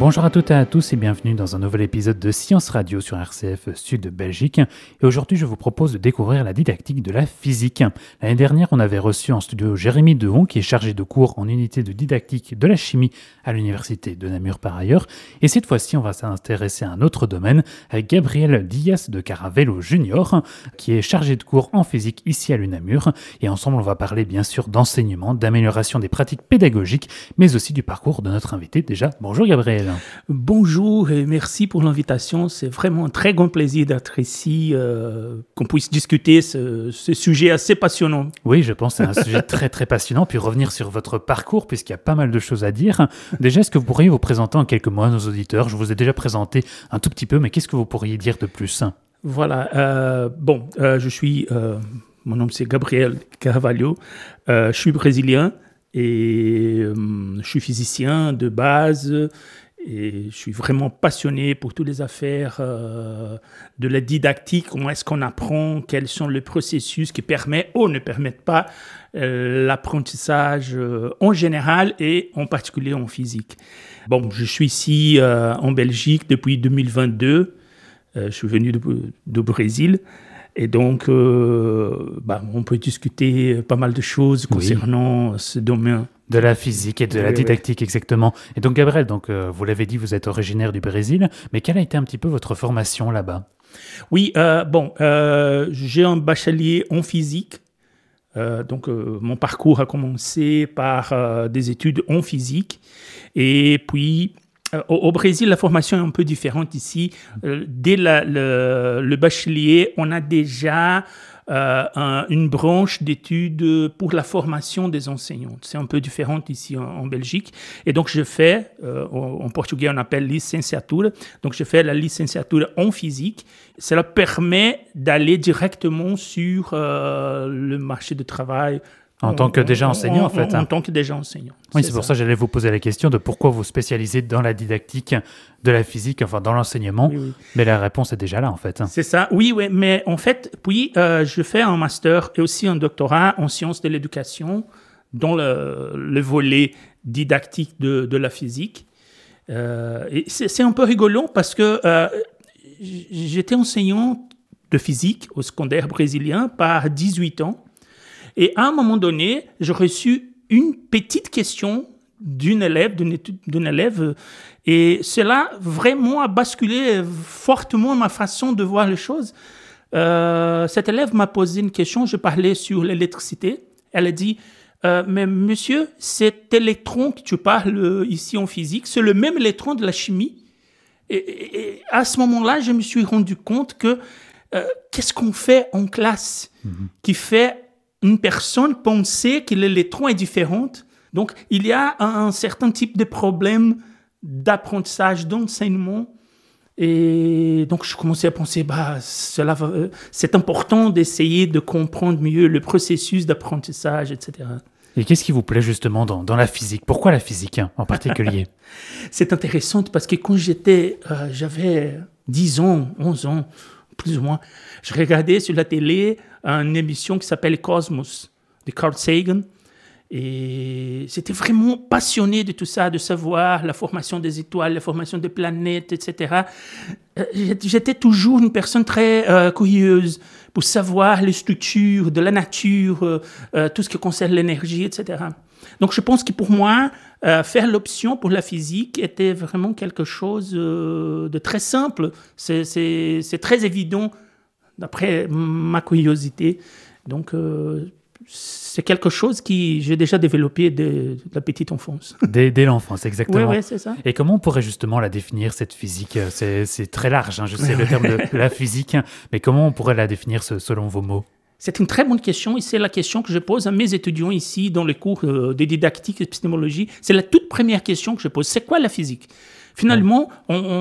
Bonjour à toutes et à tous et bienvenue dans un nouvel épisode de Science Radio sur RCF Sud Belgique. Et aujourd'hui, je vous propose de découvrir la didactique de la physique. L'année dernière, on avait reçu en studio Jérémy Dehon, qui est chargé de cours en unité de didactique de la chimie à l'université de Namur par ailleurs. Et cette fois-ci, on va s'intéresser à un autre domaine avec Gabriel Dias de Caravello Junior, qui est chargé de cours en physique ici à l'UNAMUR. Et ensemble, on va parler bien sûr d'enseignement, d'amélioration des pratiques pédagogiques, mais aussi du parcours de notre invité. Déjà, bonjour Gabriel. Bonjour et merci pour l'invitation. C'est vraiment un très grand plaisir d'être ici, qu'on puisse discuter ce sujet assez passionnant. Oui, je pense que c'est un sujet très très passionnant. Puis revenir sur votre parcours, puisqu'il y a pas mal de choses à dire. Déjà, est-ce que vous pourriez vous présenter en quelques mots à nos auditeurs ? Je vous ai déjà présenté un tout petit peu, mais qu'est-ce que vous pourriez dire de plus ? Voilà, mon nom c'est Gabriel Carvalho, je suis brésilien et je suis physicien de base. Et je suis vraiment passionné pour toutes les affaires de la didactique, comment est-ce qu'on apprend, quels sont les processus qui permettent ou ne permettent pas l'apprentissage en général et en particulier en physique. Bon, je suis ici en Belgique depuis 2022, je suis venu du Brésil. Et donc, on peut discuter pas mal de choses concernant ce domaine. De la physique et de la didactique, exactement. Et donc, Gabriel, vous l'avez dit, vous êtes originaire du Brésil, mais quelle a été un petit peu votre formation là-bas ? Oui, j'ai un bachelier en physique. Mon parcours a commencé par des études en physique. Et puis, au Brésil, la formation est un peu différente ici. Dès le bachelier, on a déjà une branche d'études pour la formation des enseignants. C'est un peu différent ici en Belgique. Et donc, je fais, en portugais, on appelle licenciatura. Donc, je fais la licenciatura en physique. Cela permet d'aller directement sur le marché du travail. En tant que déjà enseignant, en fait. En tant que déjà enseignant. Oui, c'est pour ça que j'allais vous poser la question de pourquoi vous spécialisez dans la didactique de la physique, enfin dans l'enseignement. Oui. Mais la réponse est déjà là, en fait. C'est ça, oui, mais en fait, puis je fais un master et aussi un doctorat en sciences de l'éducation dans le volet didactique de la physique. Et c'est un peu rigolo parce que j'étais enseignant de physique au secondaire brésilien par 18 ans. Et à un moment donné, j'ai reçu une petite question d'une élève, et cela vraiment a basculé fortement ma façon de voir les choses. Cette élève m'a posé une question, je parlais sur l'électricité. Elle a dit, mais monsieur, cet électron que tu parles ici en physique, c'est le même électron de la chimie. Et à ce moment-là, je me suis rendu compte que qu'est-ce qu'on fait en classe qui fait une personne penser que l'électron est différent. Donc, il y a un certain type de problème d'apprentissage, d'enseignement. Et donc, je commençais à penser, c'est important d'essayer de comprendre mieux le processus d'apprentissage, etc. Et qu'est-ce qui vous plaît justement dans la physique ? Pourquoi la physique en particulier ? C'est intéressant parce que quand j'avais 10 ans, 11 ans, plus ou moins, je regardais sur la télé une émission qui s'appelle Cosmos, de Carl Sagan. Et j'étais vraiment passionné de tout ça, de savoir la formation des étoiles, la formation des planètes, etc. J'étais toujours une personne très curieuse pour savoir les structures de la nature, tout ce qui concerne l'énergie, etc. Donc, je pense que pour moi, faire l'option pour la physique était vraiment quelque chose de très simple. C'est très évident d'après ma curiosité. Donc, c'est quelque chose que j'ai déjà développé de la petite enfance. Dès l'enfance, exactement. Oui, c'est ça. Et comment on pourrait justement la définir, cette physique ? C'est très large, je sais le terme de la physique, mais comment on pourrait la définir selon vos mots ? C'est une très bonne question et c'est la question que je pose à mes étudiants ici dans les cours de didactique et épistémologie. C'est la toute première question que je pose. C'est quoi la physique ? Finalement,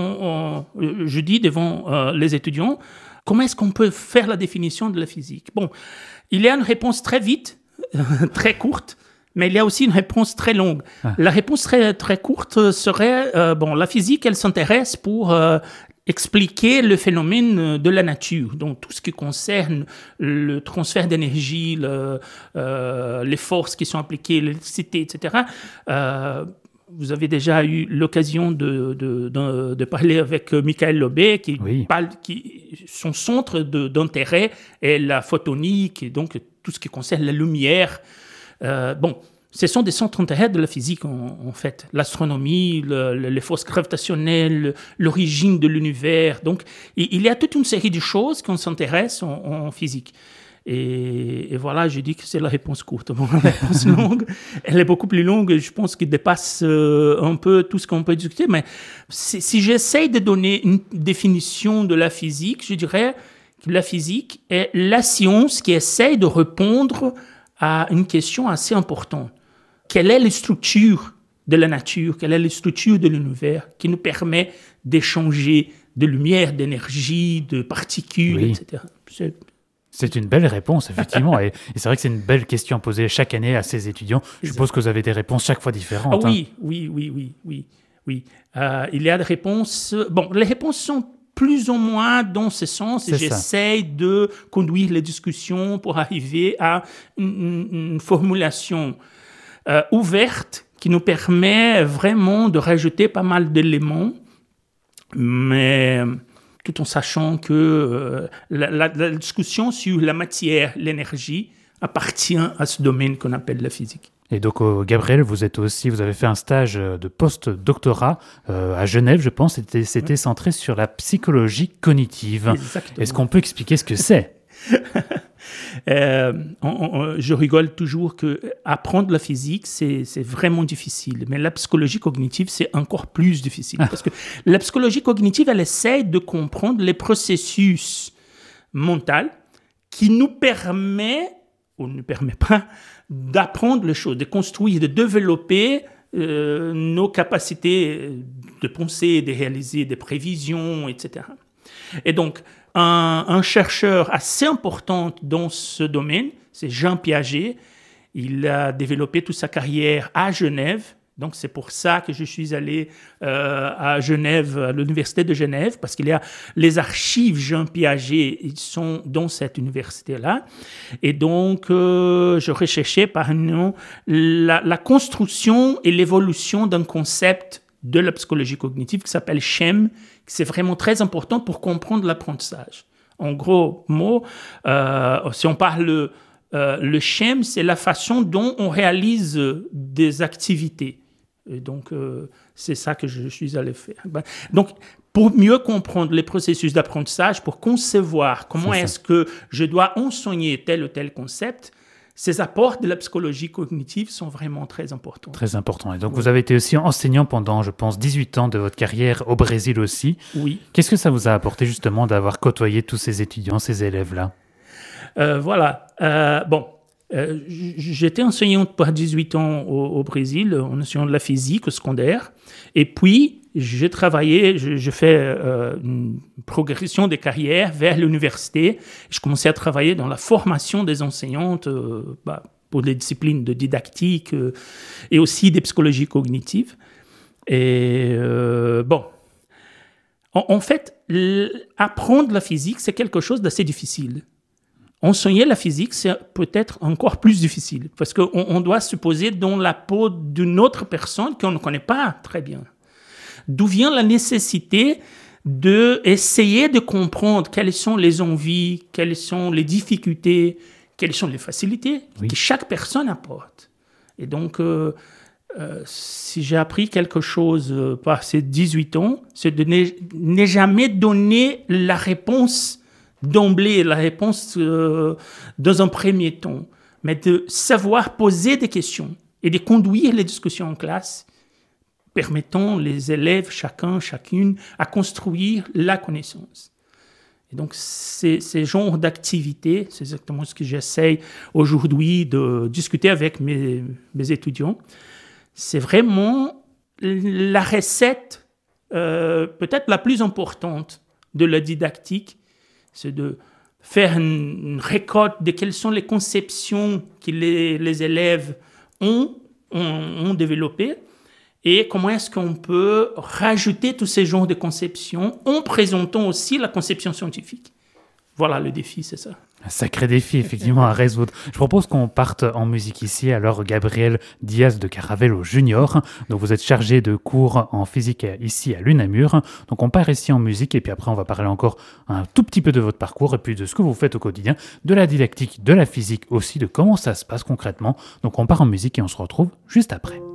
je dis devant les étudiants, comment est-ce qu'on peut faire la définition de la physique ? Bon, il y a une réponse très vite, très courte, mais il y a aussi une réponse très longue. La réponse très, très courte serait, la physique, elle s'intéresse pour expliquer le phénomène de la nature, donc tout ce qui concerne le transfert d'énergie, les forces qui sont appliquées, l'électricité, etc. vous avez déjà eu l'occasion de parler avec Michael Lobé, son centre d'intérêt est la photonique, et donc tout ce qui concerne la lumière. Ce sont des centres d'intérêt de la physique, en fait. L'astronomie, les forces gravitationnelles, l'origine de l'univers. Donc, il y a toute une série de choses qu'on s'intéresse en physique. Et voilà, je dis que c'est la réponse courte. Bon, la réponse longue, elle est beaucoup plus longue. Je pense qu'elle dépasse un peu tout ce qu'on peut discuter. Mais si j'essaye de donner une définition de la physique, je dirais que la physique est la science qui essaye de répondre à une question assez importante. Quelle est la structure de la nature? Quelle est la structure de l'univers qui nous permet d'échanger de lumière, d'énergie, de particules, etc. C'est une belle réponse, effectivement. et c'est vrai que c'est une belle question à poser chaque année à ces étudiants. Je suppose que vous avez des réponses chaque fois différentes. Oui. Il y a des réponses... Bon, les réponses sont plus ou moins dans ce sens. J'essaye de conduire les discussions pour arriver à une formulation ouverte qui nous permet vraiment de rajouter pas mal d'éléments, mais tout en sachant que la discussion sur la matière, l'énergie, appartient à ce domaine qu'on appelle la physique. Et donc, Gabriel, vous avez fait un stage de post-doctorat à Genève, je pense. C'était centré sur la psychologie cognitive. Exactement. Est-ce qu'on peut expliquer ce que c'est? Je rigole toujours que apprendre la physique, c'est vraiment difficile. Mais la psychologie cognitive, c'est encore plus difficile. Parce que la psychologie cognitive, elle essaie de comprendre les processus mentaux qui nous permet ou ne permet pas d'apprendre les choses, de construire, de développer nos capacités de penser, de réaliser des prévisions, etc. Et donc, un chercheur assez important dans ce domaine, c'est Jean Piaget. Il a développé toute sa carrière à Genève. Donc, c'est pour ça que je suis allé à Genève, à l'université de Genève, parce qu'il y a les archives Jean Piaget, ils sont dans cette université-là. Et donc, je recherchais par nous la construction et l'évolution d'un concept de la psychologie cognitive qui s'appelle SHEM, qui c'est vraiment très important pour comprendre l'apprentissage. En gros mots, si on parle le SHEM, c'est la façon dont on réalise des activités. Et donc, c'est ça que je suis allé faire. Donc, pour mieux comprendre les processus d'apprentissage, pour concevoir comment est-ce que je dois enseigner tel ou tel concept, ces apports de la psychologie cognitive sont vraiment très importants. Très importants. Et donc, vous avez été aussi enseignant pendant, je pense, 18 ans de votre carrière au Brésil aussi. Oui. Qu'est-ce que ça vous a apporté justement d'avoir côtoyé tous ces étudiants, ces élèves-là? J'étais enseignante par 18 ans au Brésil, en enseignant de la physique au secondaire. Et puis, j'ai travaillé, je fais une progression de carrière vers l'université. Je commençais à travailler dans la formation des enseignantes pour les disciplines de didactique et aussi des psychologies cognitives. Et en fait, apprendre la physique, c'est quelque chose d'assez difficile. Enseigner la physique, c'est peut-être encore plus difficile parce qu'on doit se poser dans la peau d'une autre personne qu'on ne connaît pas très bien. D'où vient la nécessité d'essayer de comprendre quelles sont les envies, quelles sont les difficultés, quelles sont les facilités que chaque personne apporte. Et donc, si j'ai appris quelque chose par ces 18 ans, c'est de ne jamais donner la réponse d'emblée, la réponse dans un premier temps, mais de savoir poser des questions et de conduire les discussions en classe, permettant les élèves, chacune, à construire la connaissance. Et donc, ces genres d'activités, c'est exactement ce que j'essaye aujourd'hui de discuter avec mes étudiants. C'est vraiment la recette peut-être la plus importante de la didactique, c'est de faire une récolte de quelles sont les conceptions que les élèves ont développées et comment est-ce qu'on peut rajouter tous ces genres de conceptions en présentant aussi la conception scientifique. Voilà, le défi, c'est ça. Un sacré défi, effectivement, à résoudre. Je propose qu'on parte en musique ici. Alors, Gabriel Diaz de Caravello Junior. Donc, vous êtes chargé de cours en physique ici à l'UNAMUR. Donc, on part ici en musique et puis après, on va parler encore un tout petit peu de votre parcours et puis de ce que vous faites au quotidien, de la didactique, de la physique aussi, de comment ça se passe concrètement. Donc, on part en musique et on se retrouve juste après.